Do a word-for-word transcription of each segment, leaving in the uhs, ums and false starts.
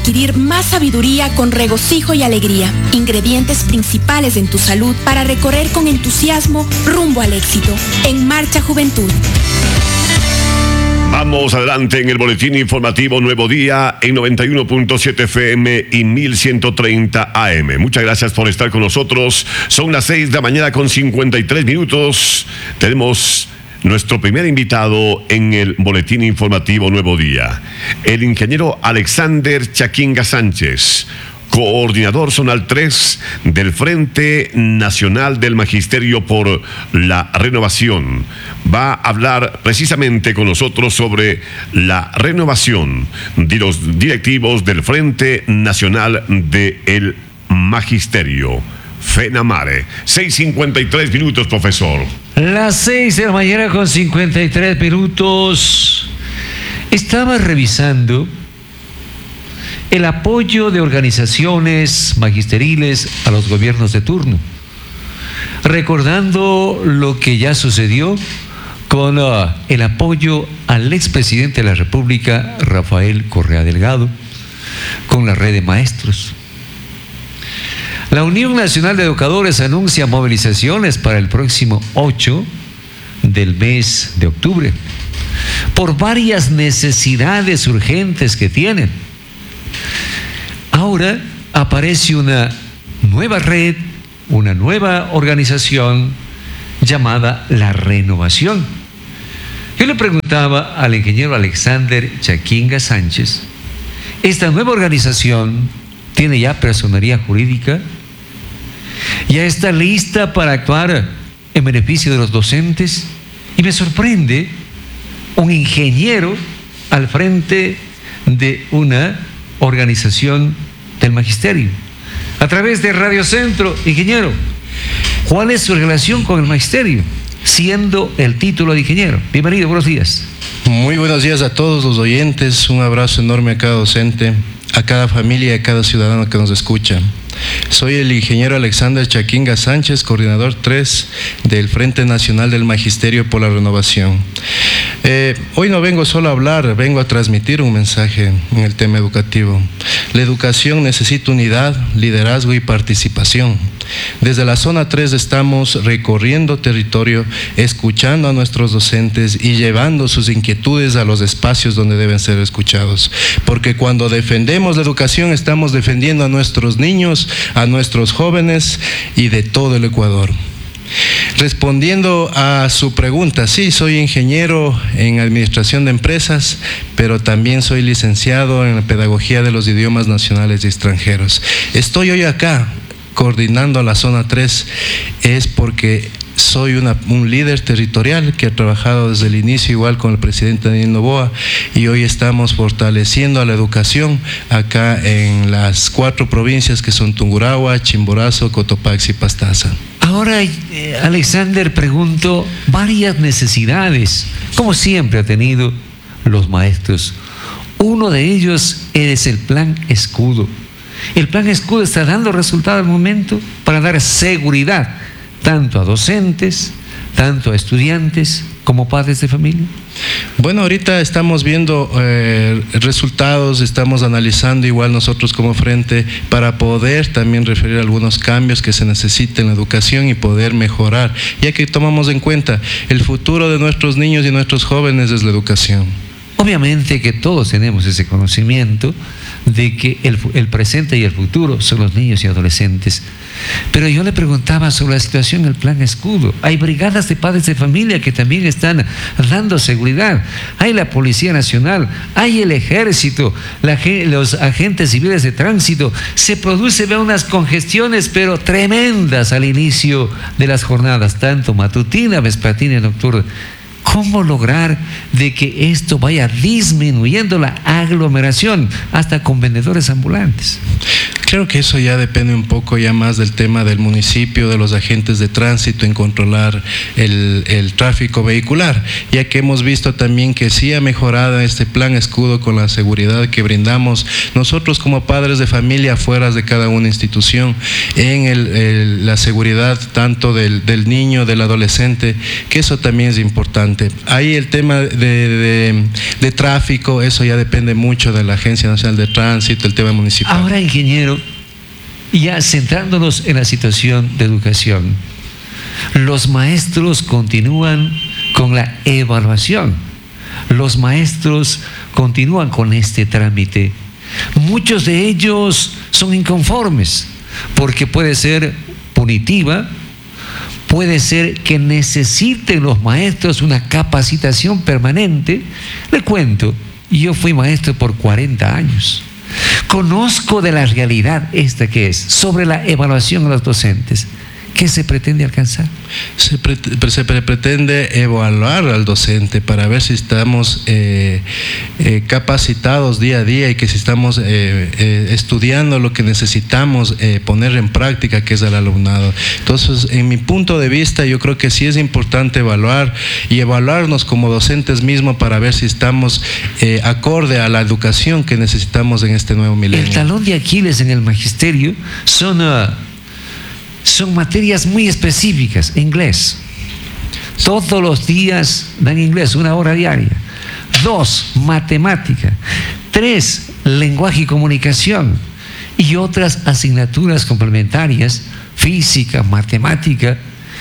adquirir más sabiduría con regocijo y alegría, ingredientes principales en tu salud para recorrer con entusiasmo rumbo al éxito. En Marcha Juventud. Vamos adelante en el boletín informativo Nuevo Día en noventa y uno punto siete F M y mil ciento treinta A M. Muchas gracias por estar con nosotros. Son las seis de la mañana con cincuenta y tres minutos. Tenemos nuestro primer invitado en el boletín informativo Nuevo Día, el ingeniero Alexander Chaquinga Sánchez, coordinador zonal tres del Frente Nacional del Magisterio por la Renovación. Va a hablar precisamente con nosotros sobre la renovación de los directivos del Frente Nacional del Magisterio, FENAMARE. seis cincuenta y tres minutos, profesor. Las seis de la mañana con cincuenta y tres minutos. Estaba revisando el apoyo de organizaciones magisteriles a los gobiernos de turno, recordando lo que ya sucedió con uh, el apoyo al expresidente de la República, Rafael Correa Delgado, con la red de maestros. La Unión Nacional de Educadores anuncia movilizaciones para el próximo ocho del mes de octubre por varias necesidades urgentes que tienen. Ahora aparece una nueva red, una nueva organización llamada La Renovación. Yo le preguntaba al ingeniero Alexander Chaquinga Sánchez, ¿esta nueva organización tiene ya personería jurídica? ¿Ya está lista para actuar en beneficio de los docentes? Y me sorprende un ingeniero al frente de una organización del magisterio. A través de Radio Centro, ingeniero, ¿cuál es su relación con el magisterio, siendo el título de ingeniero? Bienvenido, buenos días. Muy buenos días a todos los oyentes, un abrazo enorme a cada docente, a cada familia y a cada ciudadano que nos escucha. Soy el ingeniero Alexander Chaquinga Sánchez, coordinador tres del Frente Nacional del Magisterio por la Renovación. Eh, hoy no vengo solo a hablar, vengo a transmitir un mensaje en el tema educativo. La educación necesita unidad, liderazgo y participación. Desde la zona tres estamos recorriendo territorio, escuchando a nuestros docentes y llevando sus inquietudes a los espacios donde deben ser escuchados. Porque cuando defendemos la educación estamos defendiendo a nuestros niños, a nuestros jóvenes y de todo el Ecuador. Respondiendo a su pregunta, sí, soy ingeniero en administración de empresas, pero también soy licenciado en la pedagogía de los idiomas nacionales y extranjeros. Estoy hoy acá coordinando a la zona tres, es porque soy una, un líder territorial que ha trabajado desde el inicio igual con el presidente Daniel Noboa, y hoy estamos fortaleciendo a la educación acá en las cuatro provincias que son Tungurahua, Chimborazo, Cotopaxi y Pastaza. Ahora, eh, Alexander, pregunto, varias necesidades, como siempre ha tenido los maestros. Uno de ellos es el Plan Escudo. El Plan Escudo está dando resultado al momento para dar seguridad tanto a docentes, tanto a estudiantes, como padres de familia. Bueno, ahorita estamos viendo eh, resultados, estamos analizando igual nosotros como frente para poder también referir algunos cambios que se necesiten en la educación y poder mejorar, ya que tomamos en cuenta el futuro de nuestros niños y nuestros jóvenes es la educación. Obviamente que todos tenemos ese conocimiento de que el, el presente y el futuro son los niños y adolescentes. Pero yo le preguntaba sobre la situación en el Plan Escudo. Hay brigadas de padres de familia que también están dando seguridad. Hay la Policía Nacional, hay el Ejército, la, los agentes civiles de tránsito. Se producen unas congestiones, pero tremendas al inicio de las jornadas, tanto matutina, vespertina y nocturna. ¿Cómo lograr de que esto vaya disminuyendo la aglomeración hasta con vendedores ambulantes? Creo que eso ya depende un poco ya más del tema del municipio, de los agentes de tránsito en controlar el, el tráfico vehicular, ya que hemos visto también que sí ha mejorado este plan escudo con la seguridad que brindamos nosotros como padres de familia fuera de cada una institución, en el, el, la seguridad tanto del, del niño, del adolescente, que eso también es importante. Ahí el tema de, de, de tráfico, eso ya depende mucho de la Agencia Nacional de Tránsito, el tema municipal. Ahora, ingeniero, ya centrándonos en la situación de educación, los maestros continúan con la evaluación, los maestros continúan con este trámite. Muchos de ellos son inconformes porque puede ser punitiva, puede ser que necesiten los maestros una capacitación permanente. Le cuento, yo fui maestro por cuarenta años. Conozco de la realidad esta que es, sobre la evaluación a los docentes. ¿Qué se pretende alcanzar? Se, pre se pre pretende evaluar al docente para ver si estamos eh, eh, capacitados día a día y que si estamos eh, eh, estudiando lo que necesitamos eh, poner en práctica, que es el alumnado. Entonces, en mi punto de vista, yo creo que sí es importante evaluar y evaluarnos como docentes mismos para ver si estamos eh, acorde a la educación que necesitamos en este nuevo milenio. El talón de Aquiles en el magisterio son... Uh, Son materias muy específicas. Inglés. Todos los días dan inglés, una hora diaria. Dos, matemática. Tres, lenguaje y comunicación. Y otras asignaturas complementarias, física, matemática.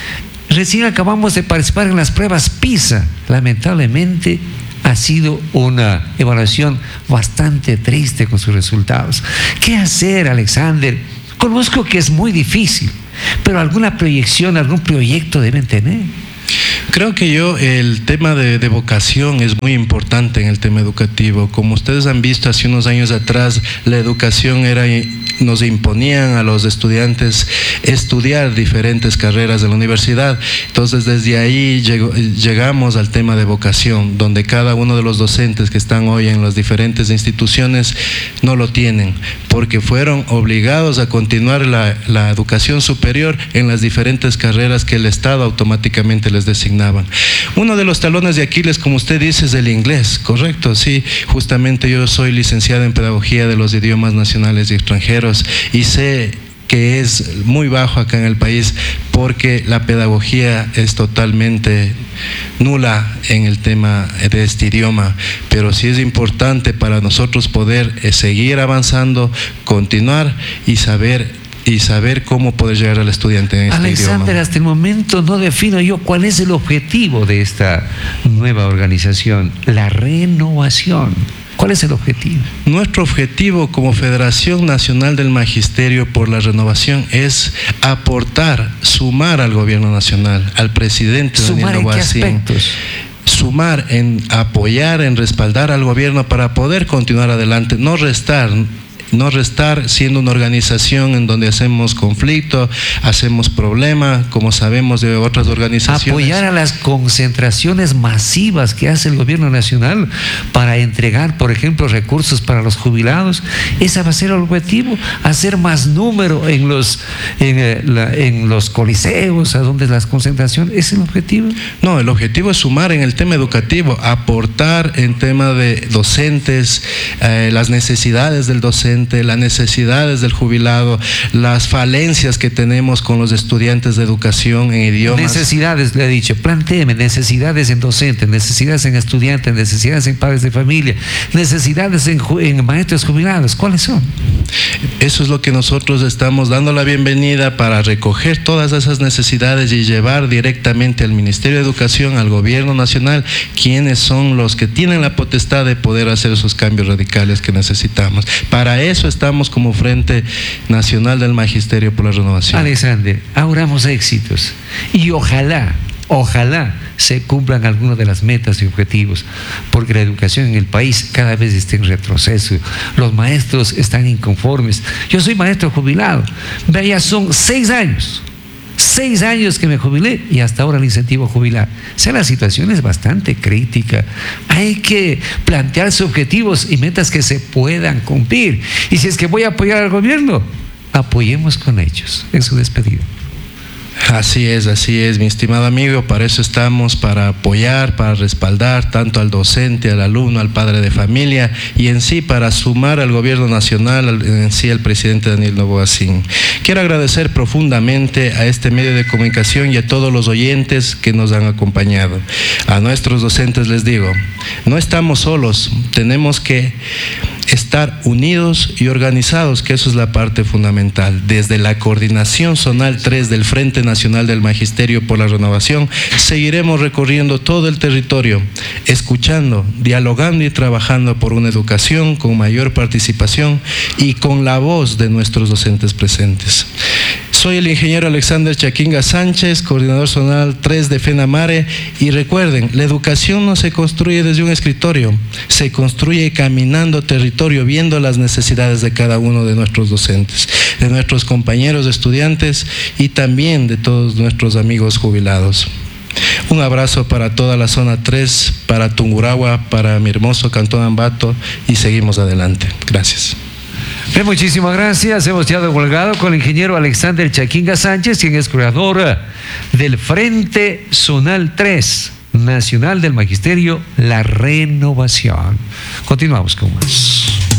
Recién acabamos de participar en las pruebas PISA. Lamentablemente ha sido una evaluación bastante triste con sus resultados. ¿Qué hacer, Alexander? Conozco que es muy difícil, pero alguna proyección, algún proyecto deben tener. Creo que yo, el tema de, de vocación es muy importante en el tema educativo. Como ustedes han visto, hace unos años atrás, la educación era, nos imponían a los estudiantes estudiar diferentes carreras de la universidad. Entonces, desde ahí llegó, llegamos al tema de vocación, donde cada uno de los docentes que están hoy en las diferentes instituciones no lo tienen, porque fueron obligados a continuar la, la educación superior en las diferentes carreras que el Estado automáticamente les designaba. Uno de los talones de Aquiles, como usted dice, es el inglés, ¿correcto? Sí, justamente yo soy licenciado en Pedagogía de los Idiomas Nacionales y Extranjeros y sé que es muy bajo acá en el país porque la pedagogía es totalmente nula en el tema de este idioma, pero sí es importante para nosotros poder seguir avanzando, continuar y saber y saber cómo poder llegar al estudiante en este Alexander, idioma. hasta el momento no defino yo cuál es el objetivo de esta nueva organización, la renovación. ¿Cuál es el objetivo? Nuestro objetivo como Federación Nacional del Magisterio por la Renovación es aportar, sumar al gobierno nacional, al presidente ¿Sumar Daniel en qué Novoa. aspectos? Sumar en apoyar, en respaldar al gobierno para poder continuar adelante, no restar. No restar siendo una organización en donde hacemos conflicto, hacemos problema, como sabemos de otras organizaciones. Apoyar a las concentraciones masivas que hace el gobierno nacional para entregar, por ejemplo, recursos para los jubilados. Ese va a ser el objetivo, hacer más número en los, en, eh, la, en los coliseos, a donde las concentraciones. ¿Es el objetivo? No, el objetivo es sumar en el tema educativo, aportar en tema de docentes, eh, las necesidades del docente, las necesidades del jubilado, las falencias que tenemos con los estudiantes de educación en idiomas. Necesidades, le he dicho, plantéeme necesidades en docentes, necesidades en estudiantes, necesidades en padres de familia, necesidades en, en maestros jubilados. ¿Cuáles son? Eso es lo que nosotros estamos dando la bienvenida para recoger todas esas necesidades y llevar directamente al Ministerio de Educación, al Gobierno Nacional, quienes son los que tienen la potestad de poder hacer esos cambios radicales que necesitamos. Para eso estamos como Frente Nacional del Magisterio por la Renovación. Alexander, auguramos éxitos y ojalá, ojalá se cumplan algunas de las metas y objetivos, porque la educación en el país cada vez está en retroceso, los maestros están inconformes. Yo soy maestro jubilado, ya son seis años. Seis años que me jubilé y hasta ahora el incentivo jubilar. O sea, la situación es bastante crítica. Hay que plantearse objetivos y metas que se puedan cumplir. Y si es que voy a apoyar al gobierno, apoyemos con ellos en su despedida. Así es, así es, mi estimado amigo, para eso estamos, para apoyar, para respaldar tanto al docente, al alumno, al padre de familia y en sí para sumar al gobierno nacional, en sí al presidente Daniel Noboa Sin. Quiero agradecer profundamente a este medio de comunicación y a todos los oyentes que nos han acompañado. A nuestros docentes les digo, no estamos solos, tenemos que estar unidos y organizados, que eso es la parte fundamental. Desde la coordinación zonal tres del Frente Nacional del Magisterio por la Renovación, seguiremos recorriendo todo el territorio, escuchando, dialogando y trabajando por una educación con mayor participación y con la voz de nuestros docentes presentes. Soy el ingeniero Alexander Chaquinga Sánchez, coordinador zonal tres de FENAMARE, y recuerden, la educación no se construye desde un escritorio, se construye caminando territorio, viendo las necesidades de cada uno de nuestros docentes, de nuestros compañeros estudiantes y también de todos nuestros amigos jubilados. Un abrazo para toda la zona tres, para Tungurahua, para mi hermoso Cantón Ambato, y seguimos adelante. Gracias. Bien, muchísimas gracias. Hemos ya divulgado con el ingeniero Alexander Chaquinga Sánchez, quien es creador del Frente Zonal tres Nacional del Magisterio, La Renovación. Continuamos con más.